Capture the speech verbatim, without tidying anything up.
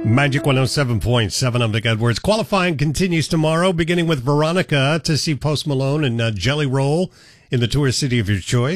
Magic one oh seven point seven. I'm Vic Edwards. Qualifying continues tomorrow, beginning with Veronica to see Post Malone and uh, Jelly Roll in the tourist city of your choice.